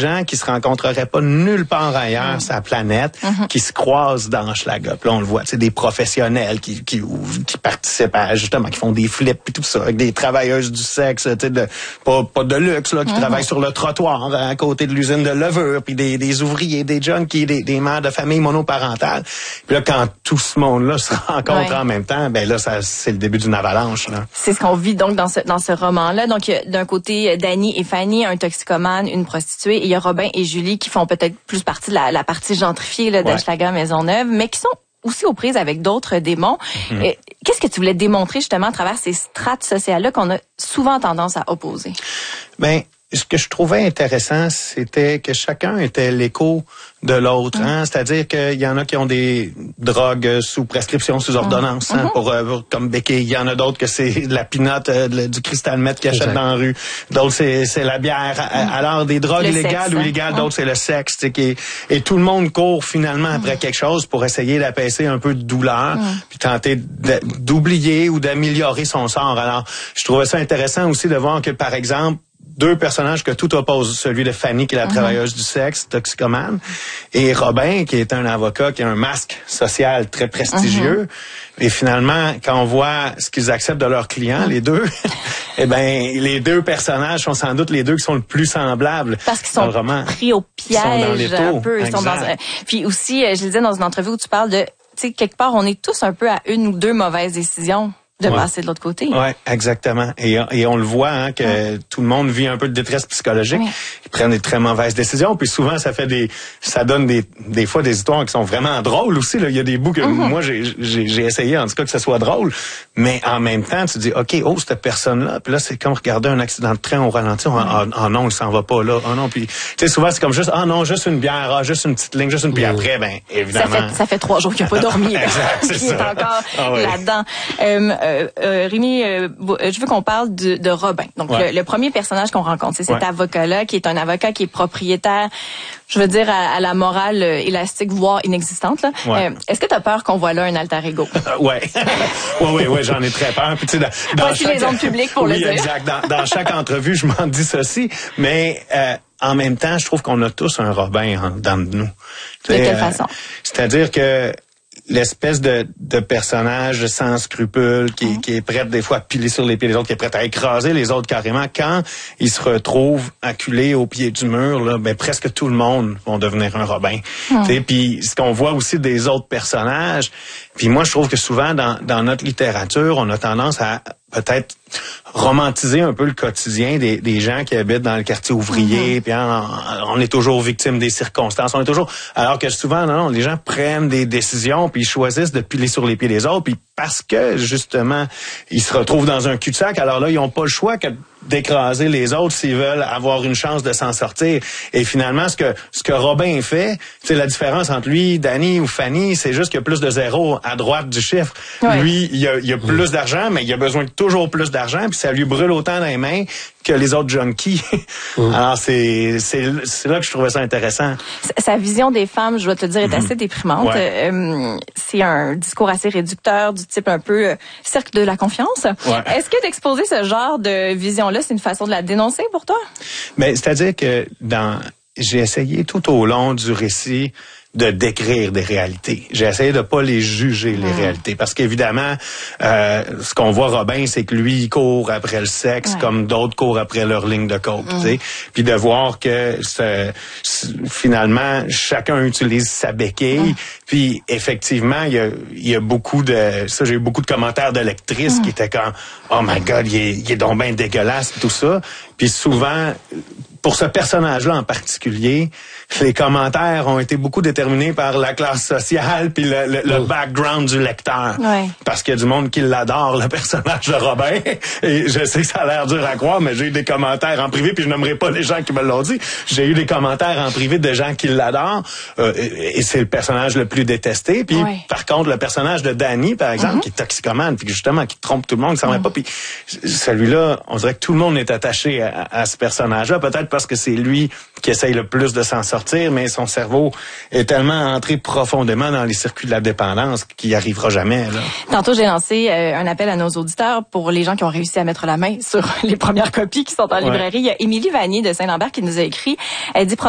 gens qui se rencontreraient pas nulle part ailleurs sur la planète, qui se croisent dans Hochelaga. Puis là, on le voit, c'est des professionnels qui participent à, justement, qui font des flips et tout ça, avec des travailleuses du sexe, tu sais, pas de luxe, là, qui travaillent sur le trottoir, à côté de l'usine de levure, puis des ouvriers, des junkies, des mères de famille monoparentales. Puis là, quand tout ce monde-là se rencontre en même temps, ben là, c'est le début d'une avalanche, là. C'est ce qu'on vit donc dans ce roman-là. Donc, d'un côté, Danny et Fanny, un toxicomane, une prostituée, et il y a Robin et Julie qui font peut-être plus partie de la partie gentrifiée là, d'Hochelaga Maisonneuve, mais qui sont aussi aux prises avec d'autres démons. Qu'est-ce que tu voulais démontrer justement à travers ces strates sociales-là qu'on a souvent tendance à opposer? Ben, ce que je trouvais intéressant, c'était que chacun était l'écho de l'autre. C'est-à-dire qu'il y en a qui ont des drogues sous prescription, sous ordonnance, pour comme béquille. Il y en a d'autres que c'est de la pinotte, du cristal meth qu'ils achètent dans la rue. D'autres, c'est la bière. Alors, des drogues légales ou illégales, d'autres, c'est le sexe. Et tout le monde court finalement après quelque chose pour essayer d'apaiser un peu de douleur, puis tenter d'oublier ou d'améliorer son sort. Alors, je trouvais ça intéressant aussi de voir que, par exemple, deux personnages que tout oppose, celui de Fanny qui est la travailleuse du sexe, toxicomane, et Robin qui est un avocat qui a un masque social très prestigieux. Et finalement, quand on voit ce qu'ils acceptent de leurs clients, les deux, eh ben les deux personnages sont sans doute les deux qui sont le plus semblables. Parce qu'ils sont pris au piège un peu. Ils sont puis aussi, je le disais dans une entrevue où tu parles de, tu sais, quelque part, on est tous un peu à une ou deux mauvaises décisions de passer de l'autre côté. Oui, exactement. Et on le voit, que tout le monde vit un peu de détresse psychologique. Ils prennent des très mauvaises décisions. Puis souvent, ça donne des fois des histoires qui sont vraiment drôles aussi. Là. Il y a des bouts que moi, j'ai essayé, en tout cas, que ce soit drôle. Mais en même temps, tu dis, OK, cette personne-là. Puis là, c'est comme regarder un accident de train au ralenti. Ah non, il s'en va pas là. Ah non. Puis, tu sais, souvent, c'est comme juste, juste une bière, juste une petite ligne, juste une. Puis après, ben, évidemment. Ça fait 3 jours qu'il n'a pas dormi. Exact, c'est ça. Qui est encore là-dedans. Rémi, je veux qu'on parle de Robin. Donc, le premier personnage qu'on rencontre, c'est cet avocat-là, qui est un avocat qui est propriétaire, je veux dire, à la morale élastique, voire inexistante. Là. Est-ce que tu as peur qu'on voit là un alter ego? Oui, j'en ai très peur. Puis, voici les ondes publiques pour le dire. Exact. Dans chaque entrevue, je m'en dissocie, mais en même temps, je trouve qu'on a tous un Robin en dedans de nous. De quelle façon? C'est-à-dire que l'espèce de personnage sans scrupules qui est prêt des fois à piler sur les pieds des autres, qui est prêt à écraser les autres carrément, quand il se retrouve acculé au pied du mur, là, ben presque tout le monde va devenir un Robin. Puis ce qu'on voit aussi des autres personnages, puis moi je trouve que souvent dans notre littérature, on a tendance à peut-être romantiser un peu le quotidien des gens qui habitent dans le quartier ouvrier, puis on est toujours victime des circonstances, alors que souvent non, les gens prennent des décisions puis ils choisissent de piler sur les pieds des autres, puis parce que justement ils se retrouvent dans un cul-de-sac, alors là ils ont pas le choix que d'écraser les autres s'ils veulent avoir une chance de s'en sortir. Et finalement, ce que Robin fait, c'est la différence entre lui, Danny ou Fanny, c'est juste qu'il y a plus de zéros à droite du chiffre. Lui, il a plus d'argent, mais il a besoin de toujours plus d'argent, puis ça lui brûle autant dans les mains que les autres junkies. Alors, c'est là que je trouvais ça intéressant. Sa vision des femmes, je dois te le dire, est assez déprimante. C'est un discours assez réducteur, du type un peu cercle de la confiance. Est-ce que d'exposer ce genre de vision-là, c'est une façon de la dénoncer pour toi? Mais c'est-à-dire que j'ai essayé tout au long du récit de décrire des réalités. J'ai essayé de pas les juger, les réalités. Parce qu'évidemment, ce qu'on voit Robin, c'est que lui, il court après le sexe comme d'autres courent après leur ligne de coke. Puis de voir que finalement, chacun utilise sa béquille. Puis effectivement, il y a beaucoup de... Ça, j'ai eu beaucoup de commentaires de lectrices qui étaient comme « Oh my God, il est donc bien dégueulasse », tout ça. Puis souvent... Pour ce personnage-là en particulier, les commentaires ont été beaucoup déterminés par la classe sociale puis le background du lecteur. Parce qu'il y a du monde qui l'adore, le personnage de Robin. Et je sais que ça a l'air dur à croire, mais j'ai eu des commentaires en privé, puis je nommerai pas les gens qui me l'ont dit. J'ai eu des commentaires en privé de gens qui l'adorent. Et c'est le personnage le plus détesté. Puis par contre, le personnage de Danny, par exemple, qui est toxicomane, puis justement qui trompe tout le monde, qui s'en va pas. Puis celui-là, on dirait que tout le monde est attaché à ce personnage-là. Peut-être parce que c'est lui qui essaye le plus de s'en sortir, mais son cerveau est tellement entré profondément dans les circuits de la dépendance qu'il n'y arrivera jamais. Là. Tantôt, j'ai lancé un appel à nos auditeurs pour les gens qui ont réussi à mettre la main sur les premières copies qui sont en librairie. Il y a Émilie Vanier de Saint-Lambert qui nous a écrit. Elle dit